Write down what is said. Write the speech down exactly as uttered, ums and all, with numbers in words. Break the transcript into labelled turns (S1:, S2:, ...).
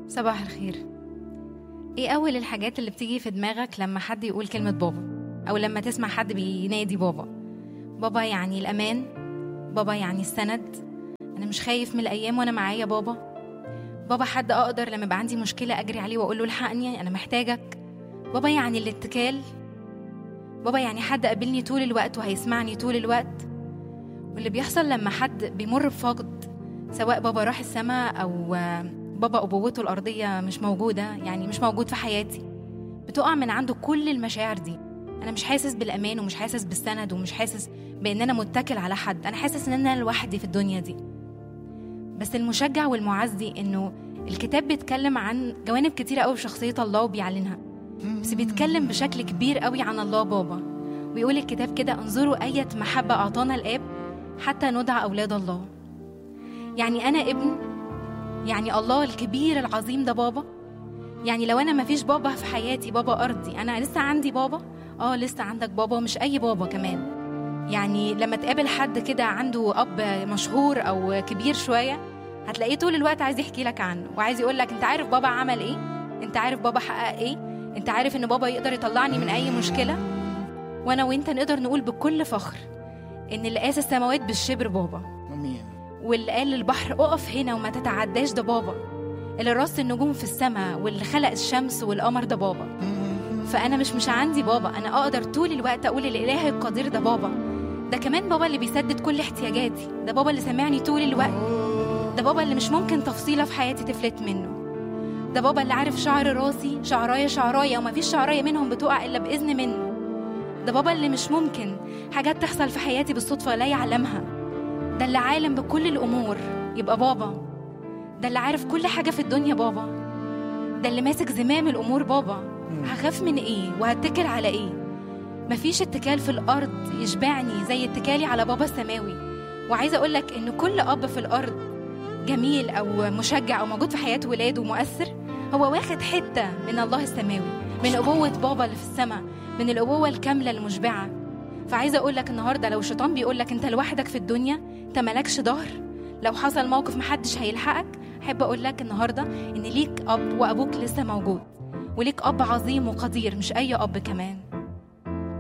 S1: صباح الخير. ايه اول الحاجات اللي بتيجي في دماغك لما حد يقول كلمة بابا، او لما تسمع حد بينادي بابا؟ بابا يعني الامان، بابا يعني السند، انا مش خايف من الايام وانا معايا بابا. بابا حد اقدر لما يبقى عندي مشكلة اجري عليه واقول له الحقني انا محتاجك. بابا يعني الاتكال. بابا يعني حد قابلني طول الوقت وهيسمعني طول الوقت. واللي بيحصل لما حد بيمر بفقد، سواء بابا راح السماء او بابا أبوته الأرضية مش موجودة، يعني مش موجود في حياتي، بتقع من عنده كل المشاعر دي. أنا مش حاسس بالأمان ومش حاسس بالسند ومش حاسس بأن أنا متكل على حد، أنا حاسس أن أنا لوحدي في الدنيا دي. بس المشجع والمعزي أنه الكتاب بيتكلم عن جوانب كتيرة قوي في شخصية الله وبيعلنها، بس بيتكلم بشكل كبير قوي عن الله بابا. ويقول الكتاب كده: انظروا أية محبة أعطانا الآب حتى ندعى أولاد الله. يعني أنا ابن، يعني الله الكبير العظيم ده بابا. يعني لو أنا ما فيش بابا في حياتي، بابا أرضي، أنا لسه عندي بابا. آه لسه عندك بابا، مش أي بابا كمان. يعني لما تقابل حد كده عنده أب مشهور أو كبير شوية، هتلاقيه طول الوقت عايز يحكي لك عنه وعايز يقول لك: أنت عارف بابا عمل إيه؟ أنت عارف بابا حقق إيه؟ أنت عارف إن بابا يقدر يطلعني من أي مشكلة؟ وأنا وإنت نقدر نقول بكل فخر إن اللي قاس السماوات بالشبر بابا، واللي قال للبحر اقف هنا وما تتعداش ده بابا، اللي رص النجوم في السماء واللي خلق الشمس والقمر ده بابا. فأنا مش مش عندي بابا، أنا أقدر طول الوقت أقول الإله القدير ده بابا. ده كمان بابا اللي بيسدد كل احتياجاتي، ده بابا اللي سامعني طول الوقت، ده بابا اللي مش ممكن تفصيلة في حياتي تفلت منه، ده بابا اللي عارف شعر راسي شعراية شعراية وما فيش شعراية منهم بتقع إلا بإذن منه، ده بابا اللي مش ممكن حاجات تحصل في حياتي بالصدفة لا يعلمها، ده اللي عالم بكل الأمور يبقى بابا، ده اللي عارف كل حاجة في الدنيا بابا، ده اللي ماسك زمام الأمور بابا. هخاف من إيه وهتكل على إيه؟ مفيش اتكال في الأرض يشبعني زي اتكالي على بابا السماوي. وعايزة أقولك إن كل أب في الأرض جميل أو مشجع أو موجود في حياة ولاده ومؤثر، هو واخد حتة من الله السماوي، من أبوة بابا اللي في السماء، من الأبوة الكاملة المشبعة. فعايزة أقولك النهاردة لو الشيطان بيقولك أنت لوحدك في الدنيا، أنت مالكش ظهر، لو حصل موقف محدش هيلحقك، أحب أقولك النهاردة إن ليك أب، وأبوك لسه موجود، وليك أب عظيم وقدير، مش أي أب كمان.